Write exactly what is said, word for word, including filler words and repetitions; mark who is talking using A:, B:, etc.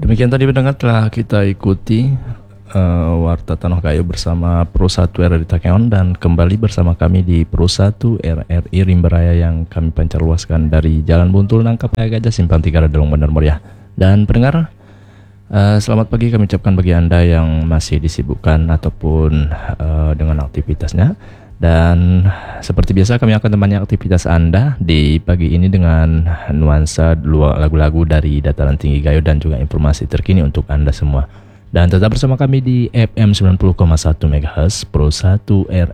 A: Demikian tadi pendengar telah kita ikuti uh, Warta Tanah Kayu bersama Pro satu R R I Takengon, dan kembali bersama kami di Pro satu R R I Rimbaraya yang kami pancarluaskan dari Jalan Buntul Nangka Paya Gajah Simpang tiga Radalong Bandar Muria. Dan pendengar, uh, selamat pagi kami ucapkan bagi Anda yang masih disibukkan ataupun uh, dengan aktivitasnya. Dan seperti biasa kami akan temani aktivitas Anda di pagi ini dengan nuansa lagu-lagu dari dataran tinggi Gayo dan juga informasi terkini untuk Anda semua. Dan tetap bersama kami di F M sembilan puluh koma satu MHz Pro satu R